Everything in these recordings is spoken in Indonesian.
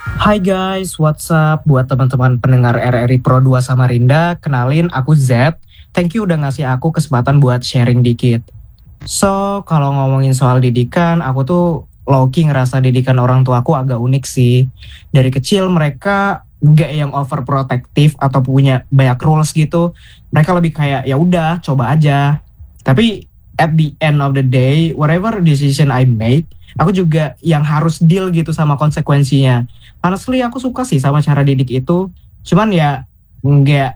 Hai guys, what's up? Buat teman-teman pendengar RRI Pro 2 Samarinda, kenalin aku Z. Thank you udah ngasih aku kesempatan buat sharing dikit. So, kalau ngomongin soal didikan, aku tuh low-key ngerasa didikan orang tua aku agak unik sih. Dari kecil mereka gak yang overprotective atau punya banyak rules gitu. Mereka lebih kayak ya udah, coba aja. Tapi at the end of the day, whatever decision I make, aku juga yang harus deal gitu sama konsekuensinya. Honestly aku suka sih sama cara didik itu. Cuman ya nggak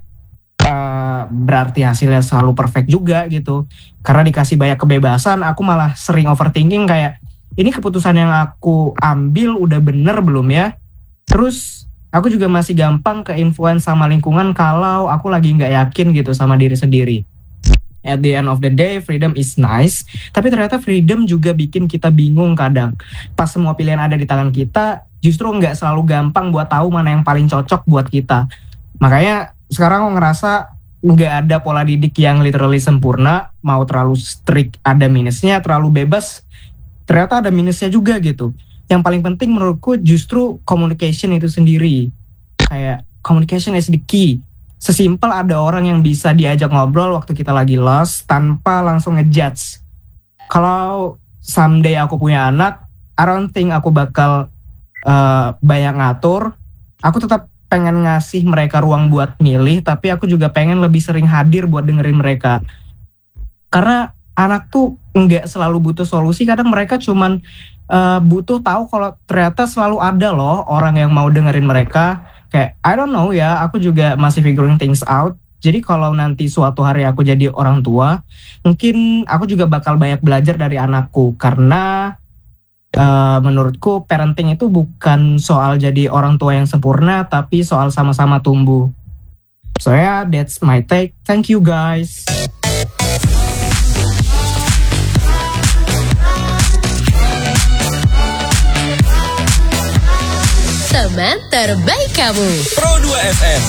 berarti hasilnya selalu perfect juga gitu. Karena dikasih banyak kebebasan, aku malah sering overthinking kayak ini keputusan yang aku ambil udah bener belum ya? Terus aku juga masih gampang ke influence sama lingkungan kalau aku lagi nggak yakin gitu sama diri sendiri. At the end of the day, freedom is nice, tapi ternyata freedom juga bikin kita bingung kadang. Pas semua pilihan ada di tangan kita, justru nggak selalu gampang buat tahu mana yang paling cocok buat kita. Makanya sekarang aku ngerasa nggak ada pola didik yang literally sempurna, mau terlalu strict ada minusnya, terlalu bebas ternyata ada minusnya juga gitu. Yang paling penting menurutku justru communication itu sendiri. Kayak communication is the key. Sesimpel ada orang yang bisa diajak ngobrol waktu kita lagi lost tanpa langsung ngejudge. Kalau someday aku punya anak, I don't think aku bakal banyak ngatur. Aku tetap pengen ngasih mereka ruang buat milih, tapi aku juga pengen lebih sering hadir buat dengerin mereka. Karena anak tuh nggak selalu butuh solusi, kadang mereka cuman butuh tahu kalau ternyata selalu ada loh orang yang mau dengerin mereka. Kayak I don't know ya, aku juga masih figuring things out. Jadi kalau nanti suatu hari aku jadi orang tua, mungkin aku juga bakal banyak belajar dari anakku. Karena menurutku parenting itu bukan soal jadi orang tua yang sempurna, tapi soal sama-sama tumbuh. So yeah, that's my take. Thank you guys. Teman terbaik kamu Pro 2 FM.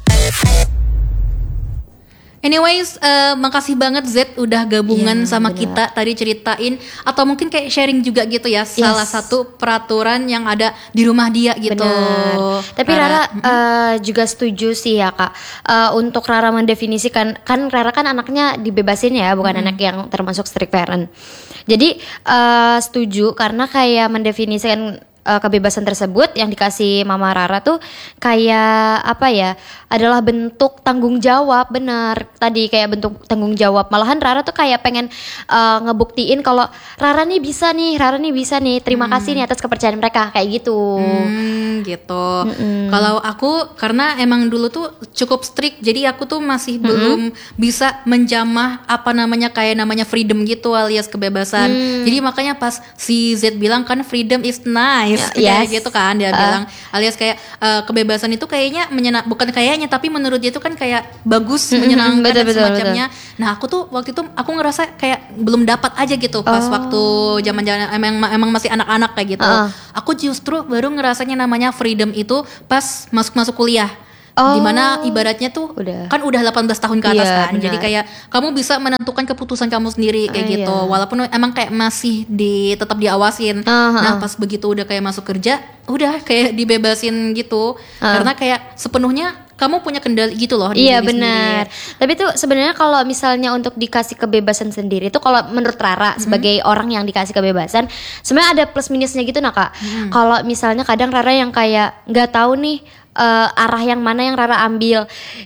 Anyways, makasih banget Z udah gabungan sama bener. kita tadi ceritain atau mungkin kayak sharing juga gitu ya, salah satu peraturan yang ada di rumah dia gitu. Benar. Tapi Rara juga setuju sih ya Kak. Untuk Rara mendefinisikan, kan Rara kan anaknya dibebasin ya, bukan anak yang termasuk strict parent. Jadi setuju karena kayak mendefinisikan kebebasan tersebut yang dikasih Mama Rara tuh kayak apa ya, adalah bentuk tanggung jawab. Bener tadi kayak bentuk tanggung jawab, malahan Rara tuh kayak pengen ngebuktiin kalau Rara nih bisa nih, terima kasih nih atas kepercayaan mereka kayak gitu. Gitu. Kalau aku karena emang dulu tuh cukup strict, jadi aku tuh masih belum bisa menjamah apa namanya kayak namanya freedom gitu alias kebebasan. Jadi makanya pas si Z bilang kan freedom is nice, kayak gitu kan dia bilang alias kayak kebebasan itu kayaknya bukan kayaknya tapi menurut dia itu kan kayak bagus, menyenangkan dan semacamnya. Nah aku tuh waktu itu aku ngerasa kayak belum dapat aja gitu pas waktu zaman-zaman emang masih anak-anak kayak gitu. Aku justru baru ngerasanya namanya freedom itu pas masuk kuliah. Dimana ibaratnya tuh kan udah 18 tahun ke atas kan. Benar. Jadi kayak kamu bisa menentukan keputusan kamu sendiri kayak gitu. Walaupun emang kayak masih tetap diawasin. Nah pas begitu udah kayak masuk kerja, udah kayak dibebasin gitu. Karena kayak sepenuhnya kamu punya kendali gitu loh. Iya benar. Tapi tuh sebenarnya kalau misalnya untuk dikasih kebebasan sendiri tuh kalau menurut Rara sebagai orang yang dikasih kebebasan, sebenarnya ada plus minusnya gitu nah Kak. Kalau misalnya kadang Rara yang kayak nggak tahu nih arah yang mana yang Rara ambil.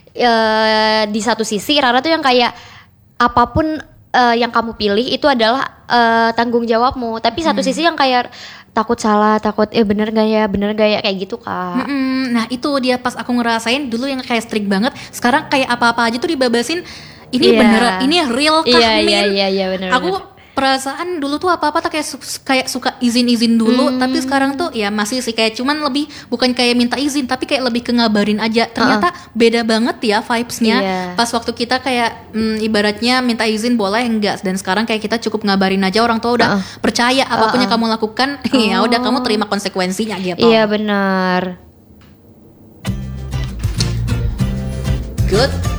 Di satu sisi Rara tuh yang kayak apapun yang kamu pilih itu adalah tanggung jawabmu. Tapi satu sisi yang kayak takut salah, takut bener gak ya kayak gitu Kak. Nah itu dia pas aku ngerasain dulu yang kayak strict banget. Sekarang kayak apa-apa aja tuh dibebasin. Ini beneran, ini real kah Min? Iya bener. Aku perasaan dulu tuh apa-apa tuh kayak suka izin dulu, tapi sekarang tuh ya masih sih kayak cuman lebih bukan kayak minta izin tapi kayak lebih ke ngabarin aja. Ternyata beda banget ya vibes-nya. Pas waktu kita kayak ibaratnya minta izin boleh enggak, dan sekarang kayak kita cukup ngabarin aja, orang tua udah percaya apapun yang kamu lakukan ya udah kamu terima konsekuensinya gitu. Iya benar. Good.